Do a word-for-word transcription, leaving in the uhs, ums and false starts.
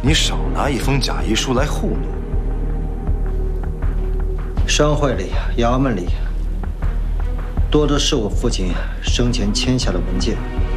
你少拿一封假遗书来糊弄。 商会里、衙门里，多的是我父亲生前签下的文件。